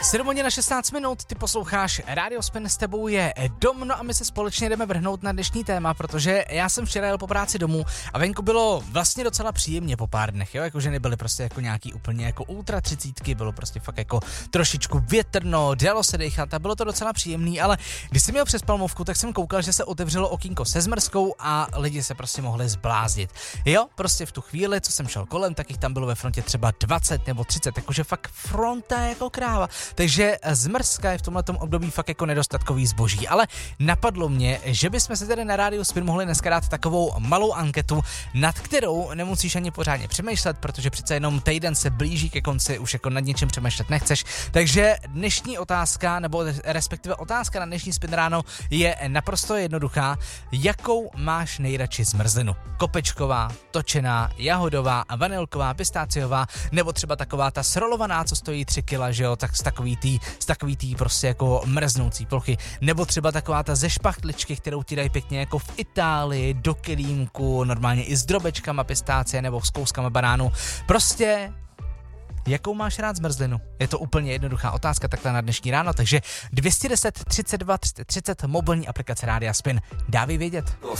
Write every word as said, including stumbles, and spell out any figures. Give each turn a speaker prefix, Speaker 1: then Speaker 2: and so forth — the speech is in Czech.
Speaker 1: sedm hodin na šestnáct minut, ty posloucháš Radio Spin, s tebou je Dom, no a my se společně jdeme vrhnout na dnešní téma, protože já jsem včera jel po práci domů a venku bylo vlastně docela příjemně po pár dnech, jo, jakože nebyly prostě jako nějaký úplně jako ultra třicítky, bylo prostě fakt jako trošičku větrno, dalo se dechat a bylo to docela příjemný, ale když jsem měl přes Palmovku, tak jsem koukal, že se otevřelo okýnko se zmrzkou a lidi se prostě mohli zbláznit. Jo, prostě v tu chvíli, co jsem šel kolem, tak jich tam bylo ve frontě třeba dvacet nebo třicet, jakože fakt fronta jako kráva. Takže zmrzka je v tomhletom období fakt jako nedostatkový zboží, ale napadlo mě, že bychom se tady na Rádiu Spin mohli dneska dát takovou malou anketu, nad kterou nemusíš ani pořádně přemýšlet, protože přece jenom týden se blíží ke konci, už jako nad něčím přemýšlet nechceš. Takže dnešní otázka, nebo respektive otázka na dnešní Spin ráno je naprosto jednoduchá. Jakou máš nejradši zmrzlinu? Kopečková, točená, jahodová, vanilková, pistáciová, nebo třeba taková ta srolovaná, co stojí tři kila, že jo, tak z takový tý, z takový tý prostě jako mrznoucí plochy, nebo třeba taková ta ze špachtličky, kterou ti dají pěkně jako v Itálii, do kelímku, normálně i s drobečkama pistácie nebo s kouskama banánu. Prostě jakou máš rád zmrzlinu? Je to úplně jednoduchá otázka takhle na dnešní ráno, takže dvě stě deset třicet dva třicet třicet mobilní aplikace Rádia Spin. Dávej vědět.